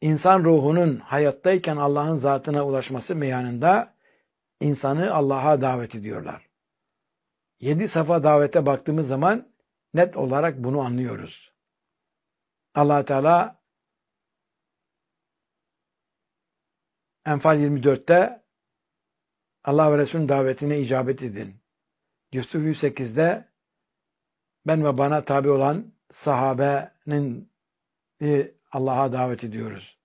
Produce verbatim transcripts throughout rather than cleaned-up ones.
insan ruhunun hayattayken Allah'ın zatına ulaşması meyanında insanı Allah'a davet ediyorlar. Yedi safa davete baktığımız zaman net olarak bunu anlıyoruz. Allah Teala Enfal yirmi dörtte Allah ve Resul'ün davetine icabet edin. Yusuf yüz sekizde ben ve bana tabi olan sahabenin Allah'a davet ediyoruz.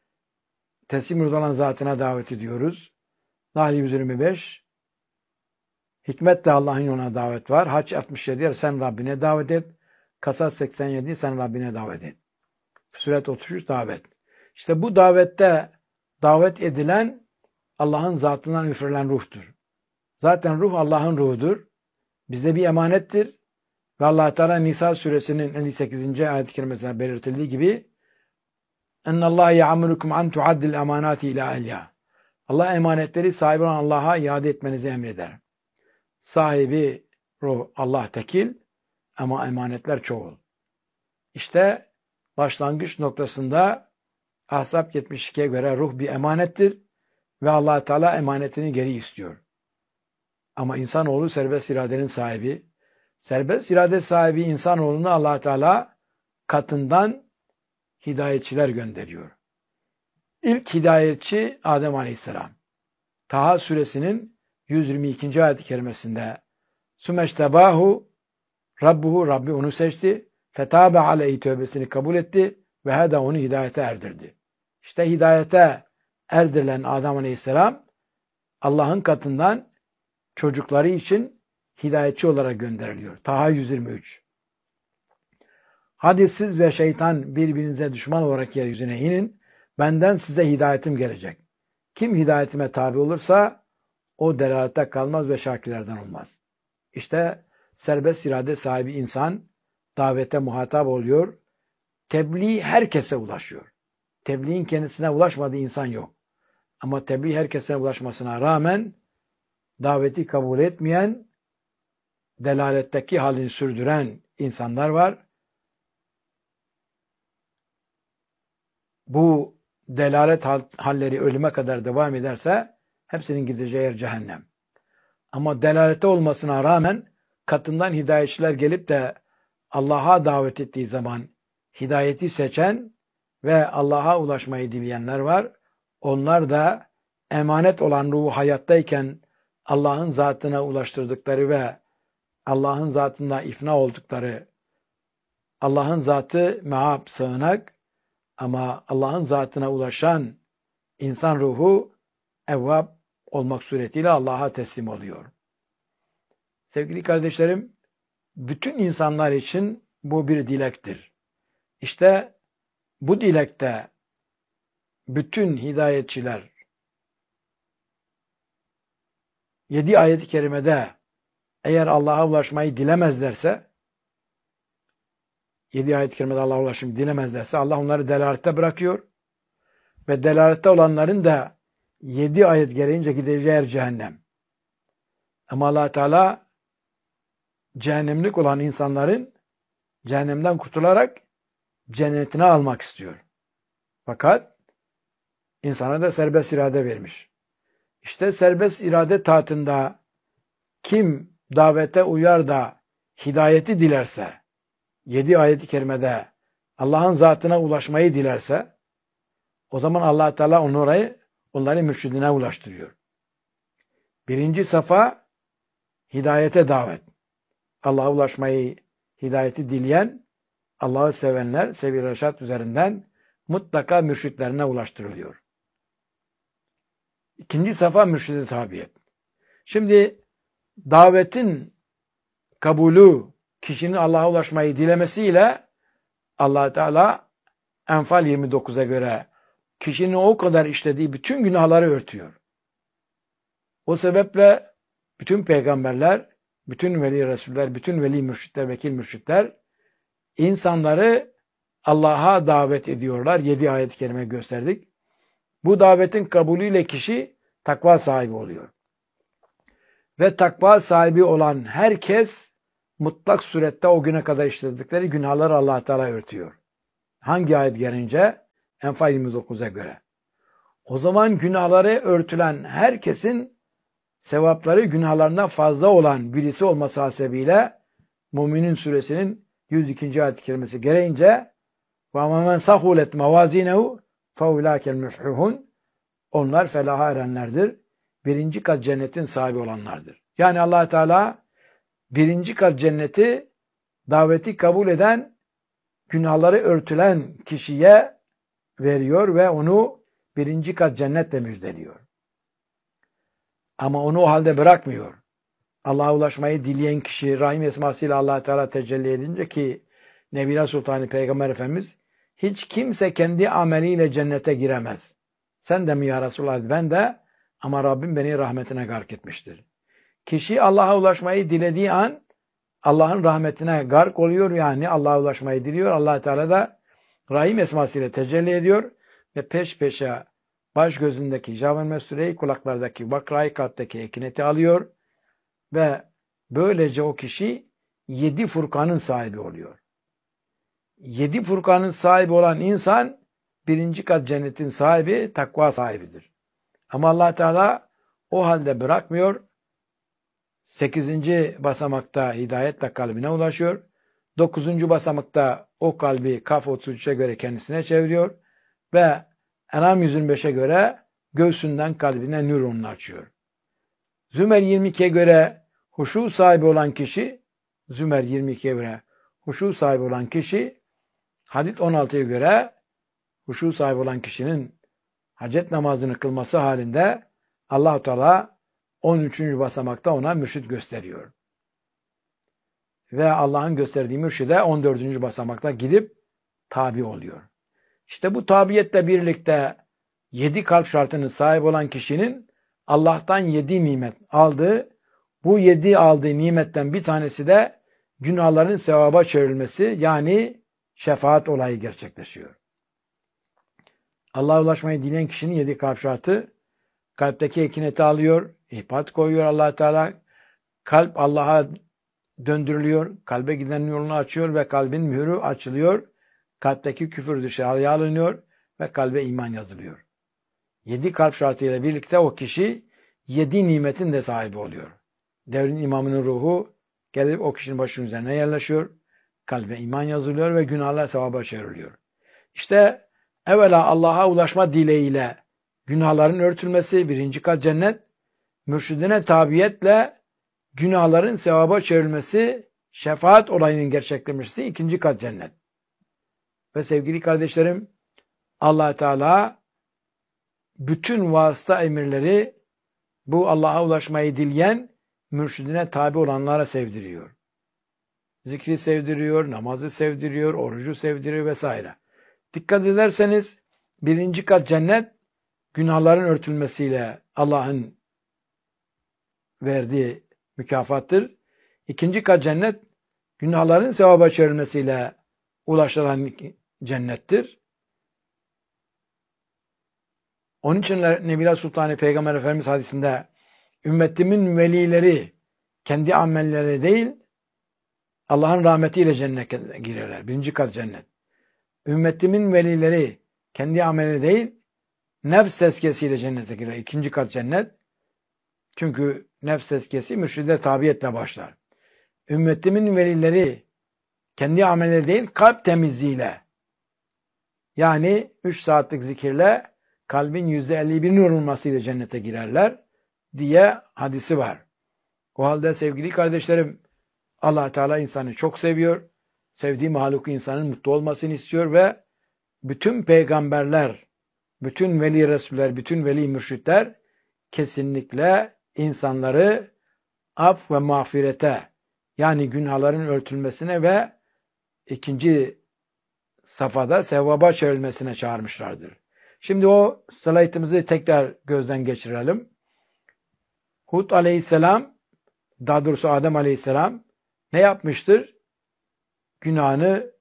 Teslim olan zatına davet ediyoruz. Nahl yüz yirmi beş hikmetle Allah'ın yoluna davet var. Hac altmış yedi sen Rabbine davet et. Kasas seksen yedi sen Rabbine davet et. Suret otuz üç davet. İşte bu davette davet edilen Allah'ın zatından üfürülen ruhtur. Zaten ruh Allah'ın ruhudur. Bizde bir emanettir. Ve Allah Teala Nisa suresinin elli sekizinci ayet-i kerimesine belirtildiği gibi اَنَّ اللّٰهَ يَعَمُلُكُمْ عَنْ تُعَدِّ الْاَمَانَاتِ اِلٰى اَلْيَا Allah emanetleri sahibi olan Allah'a iade etmenizi emreder. Sahibi ruh Allah tekil ama emanetler çoğul. İşte başlangıç noktasında Ahzab yetmiş ikiye göre ruh bir emanettir ve Allah Teala emanetini geri istiyor. Ama insanoğlu serbest iradenin sahibi. Serbest irade sahibi insanoğluna Allah Teala katından hidayetçiler gönderiyor. İlk hidayetçi Adem Aleyhisselam. Taha suresinin yüz yirmi ikinci ayet-i kerimesinde Sümeştebahu Rabbuhu Rabbi onu seçti. Fetabe aleyhi tövbesini kabul etti ve heda onu hidayete erdirdi. İşte hidayete erdirilen Adem Aleyhisselam Allah'ın katından çocukları için hidayetçi olarak gönderiliyor. Taha yüz yirmi üç. Hadi siz ve şeytan birbirinize düşman olarak yeryüzüne inin. Benden size hidayetim gelecek. Kim hidayetime tabi olursa o delalette kalmaz ve şakirlerden olmaz. İşte serbest irade sahibi insan davete muhatap oluyor. Tebliğ herkese ulaşıyor. Tebliğin kendisine ulaşmadığı insan yok. Ama tebliğ herkese ulaşmasına rağmen daveti kabul etmeyen, delaletteki halini sürdüren insanlar var. Bu delalet halleri ölüme kadar devam ederse hepsinin gideceği yer cehennem. Ama delalete olmasına rağmen katından hidayetçiler gelip de Allah'a davet ettiği zaman hidayeti seçen ve Allah'a ulaşmayı dileyenler var. Onlar da emanet olan ruhu hayattayken Allah'ın zatına ulaştırdıkları ve Allah'ın zatında ifna oldukları, Allah'ın zatı meab, sığınak, ama Allah'ın zatına ulaşan insan ruhu evvab olmak suretiyle Allah'a teslim oluyor. Sevgili kardeşlerim, bütün insanlar için bu bir dilektir. İşte bu dilekte bütün hidayetçiler yedi ayet-i kerimede eğer Allah'a ulaşmayı dilemezlerse, yedi ayet-i kerimede Allah'a ulaşmayı dilemezlerse Allah onları delalette bırakıyor ve delalette olanların da yedi ayet gereğince gideceği yer cehennem. Ama Allah Teala cehennemlik olan insanların cehennemden kurtularak cennetine almak istiyor. Fakat insana da serbest irade vermiş. İşte serbest irade taatında kim davete uyar da hidayeti dilerse, yedi ayet-i kerimede Allah'ın zatına ulaşmayı dilerse, o zaman Allah Teala onları, onları mürşidine ulaştırıyor. Birinci safa hidayete davet. Allah'a ulaşmayı, hidayeti dileyen, Allah'ı sevenler sebil reşat üzerinden mutlaka mürşitlerine ulaştırılıyor. İkinci safa mürşide tabiyet. Şimdi davetin kabulü, kişinin Allah'a ulaşmayı dilemesiyle Allah Teala Enfal yirmi dokuza göre kişinin o kadar işlediği bütün günahları örtüyor. O sebeple bütün peygamberler, bütün veli resuller, bütün veli mürşitler, vekil mürşitler insanları Allah'a davet ediyorlar. Yedi ayet-i kerime gösterdik. Bu davetin kabulüyle kişi takva sahibi oluyor. Ve takva sahibi olan herkes mutlak surette o güne kadar işledikleri günahları Allah Teala örtüyor. Hangi ayet gelince? Enfal yirmi dokuza göre. O zaman günahları örtülen herkesin sevapları günahlarından fazla olan birisi olması hasebiyle Müminin suresinin yüz ikinci ayet-i kerimesi gereğince وَمَنْ سَخُولَتْ مَوَازِينَهُ فَاُولَٰكَ الْمُفْحُهُونَ Onlar felaha erenlerdir. Birinci kat cennetin sahibi olanlardır. Yani Allah Teala birinci kat cenneti daveti kabul eden, günahları örtülen kişiye veriyor ve onu birinci kat cennetle müjdeliyor. Ama onu o halde bırakmıyor. Allah'a ulaşmayı dileyen kişi Rahim esmasıyla Allah Teala tecelli edince ki Nebine Sultanı Peygamber Efendimiz hiç kimse kendi ameliyle cennete giremez. Sen de mi ya Resulallah? Ben de, ama Rabbim beni rahmetine gark etmiştir. Kişi Allah'a ulaşmayı dilediği an Allah'ın rahmetine gark oluyor, yani Allah'a ulaşmayı diliyor. Allah Teala da Rahim esmasıyla tecelli ediyor ve peş peşe baş gözündeki Cavan Mesure'yi, kulaklardaki Bakra'yı, kalpteki Ekinet'i alıyor ve böylece o kişi yedi Furkan'ın sahibi oluyor. Yedi Furkan'ın sahibi olan insan birinci kat cennetin sahibi, takva sahibidir. Ama Allah Teala o halde bırakmıyor. Sekizinci basamakta hidayetle kalbine ulaşıyor. Dokuzuncu basamakta o kalbi Kaf otuz üçe göre kendisine çeviriyor ve En'am yüz yirmi beşe göre göğsünden kalbine nurunu açıyor. Zümer yirmi ikiye göre huşu sahibi olan kişi, Zümer yirmi ikiye göre huşu sahibi olan kişi, Hadid on altıya göre huşu sahibi olan kişinin hacet namazını kılması halinde Allah-u Teala on üçüncü basamakta ona mürşid gösteriyor. Ve Allah'ın gösterdiği mürşide on dördüncü basamakta gidip tabi oluyor. İşte bu tabiyetle birlikte yedi kalp şartının sahibi olan kişinin Allah'tan yedi nimet aldığı, bu yedi aldığı nimetten bir tanesi de günahların sevaba çevrilmesi, yani şefaat olayı gerçekleşiyor. Allah'a ulaşmayı dileyen kişinin yedi kalp şartı, kalpteki ekineti alıyor, ihbat koyuyor Allah Teala, kalp Allah'a döndürülüyor, kalbe giden yolunu açıyor ve kalbin mührü açılıyor, kalpteki küfür dışarıya alınıyor ve kalbe iman yazılıyor. Yedi kalp şartıyla birlikte o kişi yedi nimetin de sahibi oluyor. Devrin imamının ruhu gelip o kişinin başının üzerine yerleşiyor, kalbe iman yazılıyor ve günahlar sevaba çevriliyor. İşte evvela Allah'a ulaşma dileğiyle günahların örtülmesi, birinci kat cennet, mürşidine tabiyetle günahların sevaba çevrilmesi, şefaat olayının gerçekleşmesi, ikinci kat cennet. Ve sevgili kardeşlerim, Allah Teala bütün vasıta emirleri bu Allah'a ulaşmayı dileyen, mürşidine tabi olanlara sevdiriyor. Zikri sevdiriyor, namazı sevdiriyor, orucu sevdiriyor vesaire. Dikkat ederseniz birinci kat cennet günahların örtülmesiyle Allah'ın verdiği mükafattır. İkinci kat cennet günahların sevaba çevrilmesiyle ulaşılan cennettir. Onun için Nebine Sultanı Peygamber Efendimiz hadisinde ümmetimin velileri kendi amelleri değil Allah'ın rahmetiyle cennete girerler. Birinci kat cennet. Ümmetimin velileri kendi amelleri değil nefs tezkiyesiyle cennete girer. İkinci kat cennet. Çünkü nefs tezkiyesi mürşide tabiyetle başlar. Ümmetimin velileri kendi amelleri değil kalp temizliğiyle, yani üç saatlik zikirle kalbin yüzde elli bir olmasıyla cennete girerler diye hadisi var. O halde sevgili kardeşlerim, Allah Teala insanı çok seviyor. Sevdiği mahluku insanın mutlu olmasını istiyor ve bütün peygamberler, bütün veli resuller, bütün veli mürşitler kesinlikle insanları af ve mağfirete, yani günahların örtülmesine ve ikinci safhada sevaba çevrilmesine çağırmışlardır. Şimdi o slaytımızı tekrar gözden geçirelim. Hud aleyhisselam, daha doğrusu Adem aleyhisselam ne yapmıştır? Günahını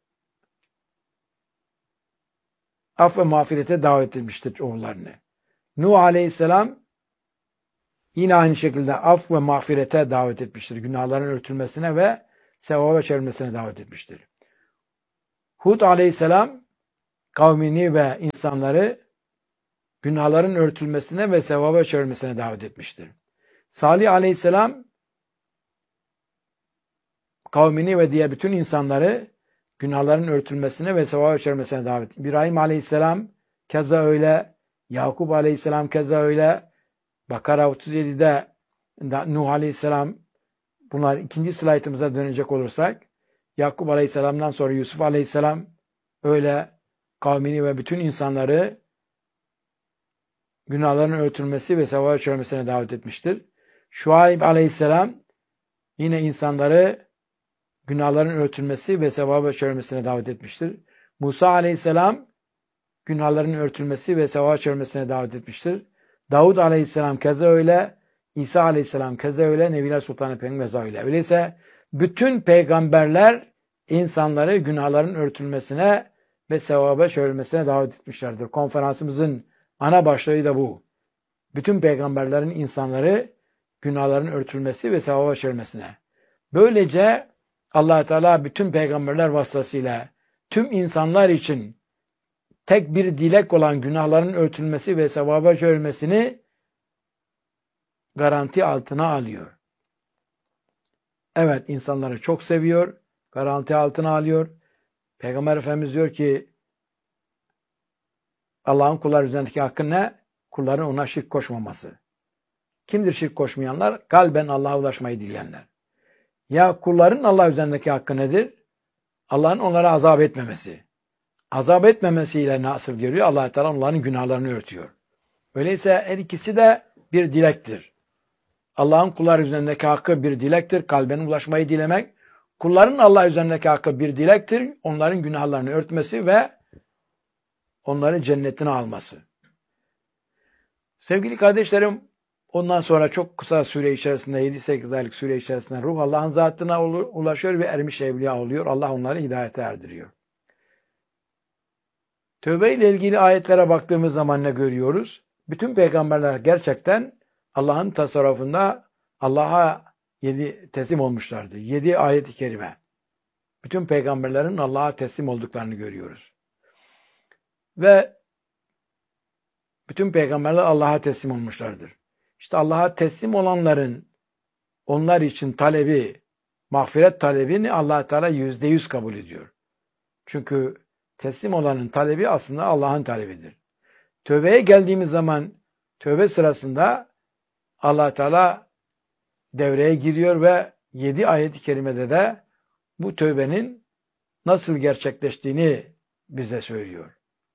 af ve mağfirete davet etmiştir oğullarını. Nuh aleyhisselam yine aynı şekilde af ve mağfirete davet etmiştir. Günahların örtülmesine ve sevaba çevrilmesine davet etmiştir. Hud aleyhisselam kavmini ve insanları günahların örtülmesine ve sevaba çevirmesine davet etmiştir. Salih aleyhisselam kavmini ve diğer bütün insanları günahların örtülmesine ve sevaba çevirmesine davet etmiştir. İbrahim aleyhisselam keza öyle, Yakup aleyhisselam keza öyle, Bakara otuz yedide Nuh aleyhisselam, bunlar ikinci slaytımıza dönecek olursak, Yakup aleyhisselamdan sonra Yusuf aleyhisselam öyle kavmini ve bütün insanları günahların örtülmesi ve sevaba çevirmesine davet etmiştir. Şuayb aleyhisselam yine insanları günahların örtülmesi ve sevaba çevirmesine davet etmiştir. Musa aleyhisselam günahların örtülmesi ve sevaba çevirmesine davet etmiştir. Davud aleyhisselam keza öyle, İsa aleyhisselam keza öyle, Nebiler Sultanı Peygamber keza öyle. Öyleyse bütün peygamberler insanları günahların örtülmesine ve sevaba çevirmesine davet etmişlerdir. Konferansımızın ana başlığı da bu. Bütün peygamberlerin insanları günahların örtülmesi ve sevaba çevirmesine. Böylece Allah Teala bütün peygamberler vasıtasıyla tüm insanlar için tek bir dilek olan günahların örtülmesi ve sevaba çevirmesini garanti altına alıyor. Evet, insanları çok seviyor, garanti altına alıyor. Peygamber Efendimiz diyor ki Allah'ın kullar üzerindeki hakkı ne? Kulların ona şirk koşmaması. Kimdir şirk koşmayanlar? Kalben Allah'a ulaşmayı dileyenler. Ya kulların Allah üzerindeki hakkı nedir? Allah'ın onlara azap etmemesi. Azap etmemesiyle nasıl görüyor? Allah Teala onların günahlarını örtüyor. Öyleyse her ikisi de bir dilektir. Allah'ın kullar üzerindeki hakkı bir dilektir. Kalben ulaşmayı dilemek. Kulların Allah üzerindeki hakkı bir dilektir. Onların günahlarını örtmesi ve onları cennetine alması. Sevgili kardeşlerim, ondan sonra çok kısa süre içerisinde, yedi sekiz aylık süre içerisinde ruh Allah'ın zatına ulaşıyor ve ermiş evliya oluyor. Allah onları hidayete erdiriyor. Tövbe ile ilgili ayetlere baktığımız zaman ne görüyoruz? Bütün peygamberler gerçekten Allah'ın tasarrufunda Allah'a yedi teslim olmuşlardı. Yedi ayet-i kerime. Bütün peygamberlerin Allah'a teslim olduklarını görüyoruz. Ve bütün peygamberler Allah'a teslim olmuşlardır. İşte Allah'a teslim olanların onlar için talebi, mağfiret talebini Allah Teala yüzde yüz kabul ediyor. Çünkü teslim olanın talebi aslında Allah'ın talebidir. Tövbeye geldiğimiz zaman tövbe sırasında Allah Teala devreye giriyor ve yedi ayet-i kerimede de bu tövbenin nasıl gerçekleştiğini bize söylüyor.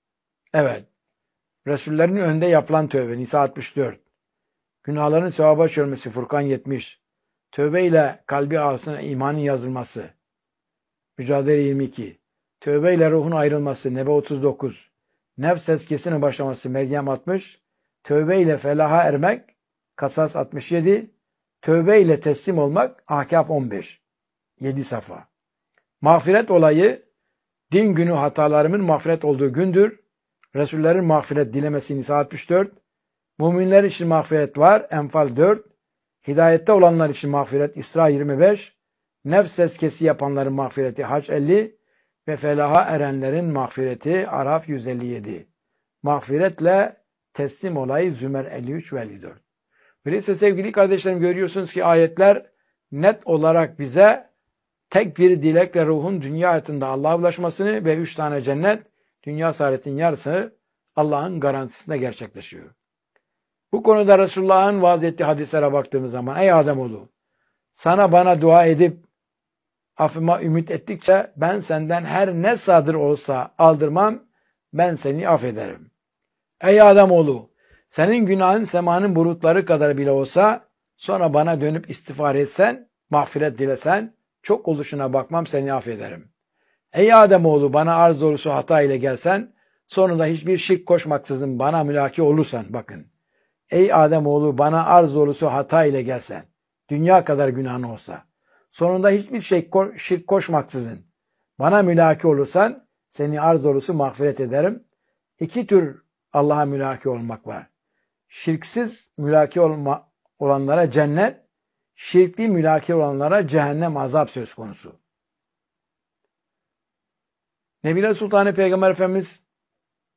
Evet, Resullerin önünde yapılan tövbe Nisa altmış dört, günahların sevaba çevirmesi Furkan yetmiş, tövbe ile kalbi arasına imanın yazılması Mücadele yirmi iki, tövbe ile ruhun ayrılması Nebe otuz dokuz, nefs tezkiyesinin başlaması Meryem altmış, tövbe ile felaha ermek Kasas altmış yedi, tövbe ile teslim olmak Ahkaf on beş, yedi sayfa. Mağfiret olayı din günü hatalarımın mağfiret olduğu gündür. Resullerin mağfiret dilemesi Nisa altmış dört, müminler için mağfiret var Enfal dört, hidayette olanlar için mağfiret İsra yirmi beş, nefs tezkiyesi yapanların mağfireti Hac elli ve felaha erenlerin mağfireti Araf yüz elli yedi. Mağfiretle teslim olayı Zümer elli üç ve elli dört. Öyleyse sevgili kardeşlerim, görüyorsunuz ki ayetler net olarak bize tek bir dilekle ruhun dünya hayatında Allah'a ulaşmasını ve üç tane cennet, dünya saadetin yarısı Allah'ın garantisinde gerçekleşiyor. Bu konuda Resulullah'ın vaaz ettiği hadislere baktığımız zaman, ey Ademoğlu, sana bana dua edip affıma ümit ettikçe ben senden her ne sadır olsa aldırmam, ben seni affederim. Ey Ademoğlu, senin günahın semanın bulutları kadar bile olsa, sonra bana dönüp istiğfar etsen, mağfiret dilesen, çok oluşuna bakmam, seni affederim. Ey Ademoğlu, bana arz dolusu hata ile gelsen, sonunda hiçbir şirk koşmaksızın bana mülaki olursan, bakın. Ey Ademoğlu, bana arz dolusu hata ile gelsen, dünya kadar günahın olsa, sonunda hiçbir şey şirk koşmaksızın bana mülaki olursan, seni arz dolusu mağfiret ederim. İki tür Allah'a mülaki olmak var. Şirksiz mülaki olma, olanlara cennet, şirkli mülaki olanlara cehennem azap söz konusu. Nebiler Sultanı Peygamber Efendimiz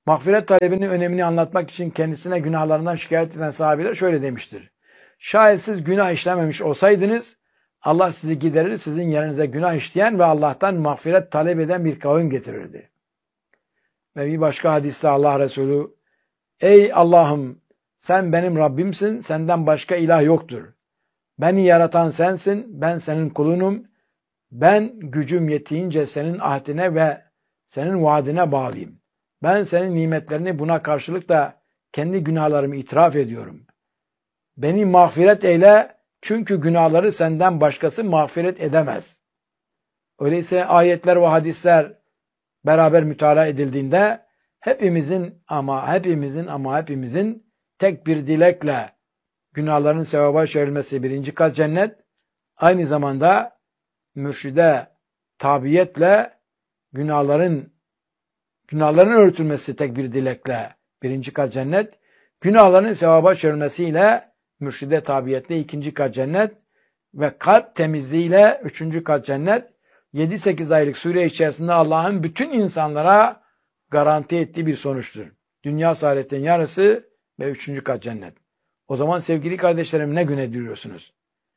Mağfiret talebinin önemini anlatmak için kendisine günahlarından şikayet eden sahabeler şöyle demiştir. Şayet siz günah işlememiş olsaydınız, Allah sizi giderir, sizin yerinize günah işleyen ve Allah'tan mağfiret talep eden bir kavim getirirdi. Ve bir başka hadiste Allah Resulü, ey Allah'ım sen benim Rabbimsin, senden başka ilah yoktur. Beni yaratan sensin, ben senin kulunum. Ben gücüm yettiğince senin ahdine ve senin vaadine bağlıyım. Ben senin nimetlerini buna karşılık da kendi günahlarımı itiraf ediyorum. Beni mağfiret eyle çünkü günahları senden başkası mağfiret edemez. Öyleyse ayetler ve hadisler beraber mütalaa edildiğinde hepimizin ama hepimizin ama hepimizin tek bir dilekle günahların sevaba çevrilmesi birinci kat cennet, aynı zamanda mürşide tabiyetle günahların günahların örtülmesi tek bir dilekle birinci kat cennet, günahların sevaba çevrilmesiyle mürşide tabiyetle ikinci kat cennet ve kalp temizliğiyle üçüncü kat cennet, yedi sekiz aylık süre içerisinde Allah'ın bütün insanlara garanti ettiği bir sonuçtur. Dünya saadetin yarısı ve üçüncü kat cennet. O zaman sevgili kardeşlerim ne güne duyuyorsunuz?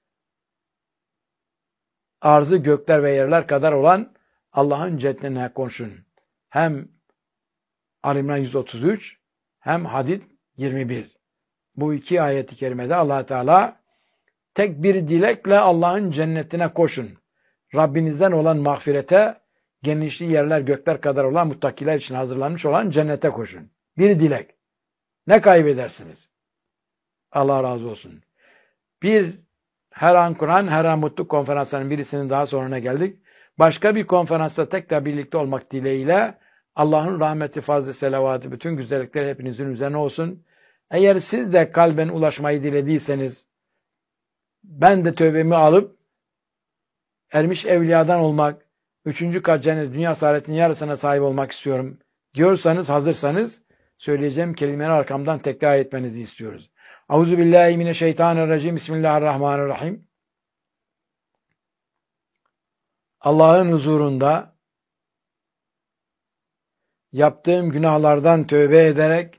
Arzı gökler ve yerler kadar olan Allah'ın cennetine koşun. Hem Ali İmran yüz otuz üç hem Hadid yirmi bir. Bu iki ayet-i kerimede Allah Teala tek bir dilekle Allah'ın cennetine koşun. Rabbinizden olan mağfirete, genişliği yerler gökler kadar olan muttakiler için hazırlanmış olan cennete koşun. Bir dilek. Ne kaybedersiniz? Allah razı olsun. Bir Her An Kur'an, Her An Mutlu konferanslarının birisinin daha sonuna geldik. Başka bir konferansta tekrar birlikte olmak dileğiyle Allah'ın rahmeti, fazlı, selavatı, bütün güzellikler hepinizin üzerine olsun. Eğer siz de kalben ulaşmayı dilediyseniz, ben de tövbemi alıp ermiş evliyadan olmak, üçüncü kat cennet dünya saadetinin yarısına sahip olmak istiyorum diyorsanız, hazırsanız söyleyeceğim kelimeleri arkamdan tekrar etmenizi istiyoruz. Euzubillahimineşşeytanirracim. Bismillahirrahmanirrahim. Allah'ın huzurunda yaptığım günahlardan tövbe ederek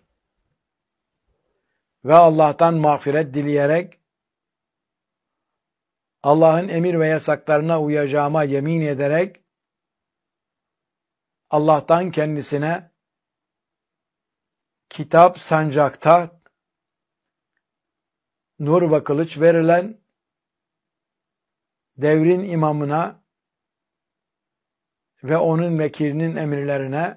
ve Allah'tan mağfiret dileyerek Allah'ın emir ve yasaklarına uyacağıma yemin ederek Allah'tan kendisine kitap, sancak, taht, nur ve kılıç verilen devrin imamına ve onun vekilinin emirlerine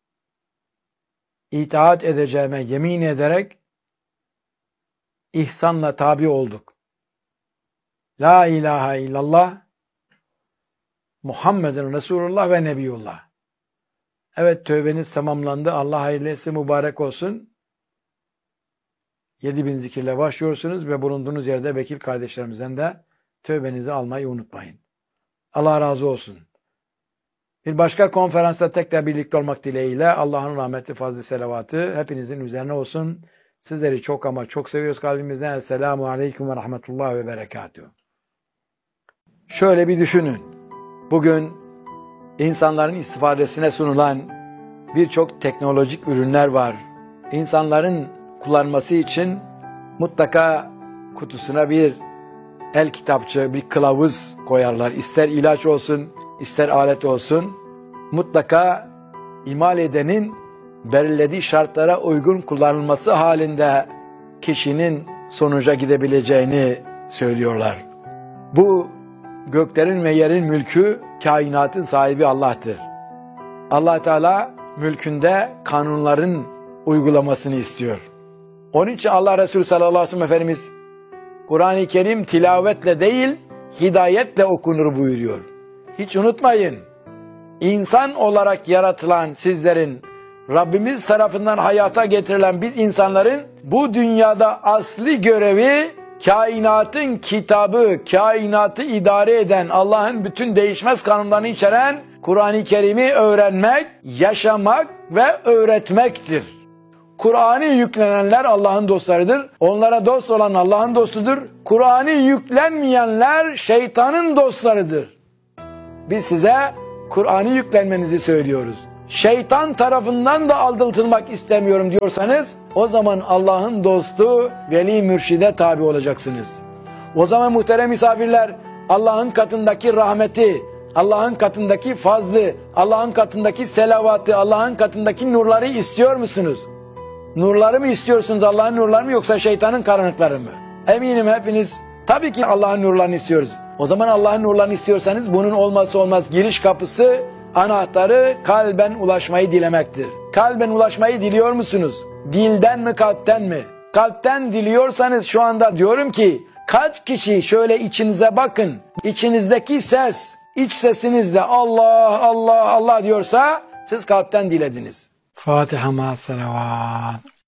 itaat edeceğime yemin ederek ihsanla tabi olduk. La ilahe illallah Muhammedun Resulullah ve Nebiyullah. Evet, tövbeniz tamamlandı. Allah hayırlı etsin, mübarek olsun. yedi bin zikirle başlıyorsunuz ve bulunduğunuz yerde vekil kardeşlerimizden de tövbenizi almayı unutmayın. Allah razı olsun. Bir başka konferansta tekrar birlikte olmak dileğiyle Allah'ın rahmeti, fazlı, selavatı hepinizin üzerine olsun. Sizleri çok ama çok seviyoruz kalbimizden. Esselamu aleyküm ve rahmetullahi ve berekatuhu. Şöyle bir düşünün. Bugün insanların istifadesine sunulan birçok teknolojik ürünler var. İnsanların kullanması için mutlaka kutusuna bir el kitapçı, bir kılavuz koyarlar. İster ilaç olsun, ister alet olsun. Mutlaka imal edenin belirlediği şartlara uygun kullanılması halinde kişinin sonuca gidebileceğini söylüyorlar. Bu göklerin ve yerin mülkü, kainatın sahibi Allah'tır. Allah Teala mülkünde kanunların uygulamasını istiyor. Onun için Allah Resulü sallallahu aleyhi ve sellem Efendimiz Kur'an-ı Kerim tilavetle değil, hidayetle okunur buyuruyor. Hiç unutmayın, insan olarak yaratılan sizlerin, Rabbimiz tarafından hayata getirilen biz insanların bu dünyada asli görevi kainatın kitabı, kainatı idare eden, Allah'ın bütün değişmez kanunlarını içeren Kur'an-ı Kerim'i öğrenmek, yaşamak ve öğretmektir. Kur'an'ı yüklenenler Allah'ın dostlarıdır. Onlara dost olan Allah'ın dostudur. Kur'an'ı yüklenmeyenler şeytanın dostlarıdır. Biz size Kur'an'ı yüklenmenizi söylüyoruz. şeytan tarafından da aldatılmak istemiyorum diyorsanız, o zaman Allah'ın dostu, veli mürşide tabi olacaksınız. O zaman muhterem misafirler, Allah'ın katındaki rahmeti, Allah'ın katındaki fazlı, Allah'ın katındaki selavatı, Allah'ın katındaki nurları istiyor musunuz? Nurları mı istiyorsunuz, Allah'ın nurları mı, yoksa şeytanın karanlıkları mı? Eminim hepiniz tabii ki Allah'ın nurlarını istiyoruz. O zaman Allah'ın nurlarını istiyorsanız bunun olmazsa olmaz giriş kapısı, anahtarı kalben ulaşmayı dilemektir. Kalben ulaşmayı diliyor musunuz? Dilden mi, kalpten mi? Kalpten diliyorsanız şu anda diyorum ki, kaç kişi şöyle içinize bakın, içinizdeki ses, iç sesinizle Allah Allah Allah diyorsa siz kalpten dilediniz. Fatiha ma salavat.